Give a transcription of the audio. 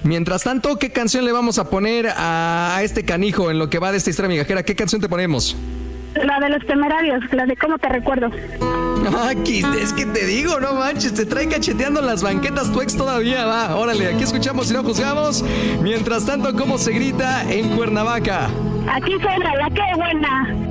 Mientras tanto, ¿qué canción le vamos a poner a este canijo en lo que va de esta historia migajera? ¿Qué canción te ponemos? La de Los Temerarios, la de Cómo te recuerdo. Aquí, es que te digo, no manches, te trae cacheteando las banquetas tu ex todavía, va. Órale, aquí escuchamos y no juzgamos. Mientras tanto, ¿cómo se grita en Cuernavaca? Aquí suena la que buena.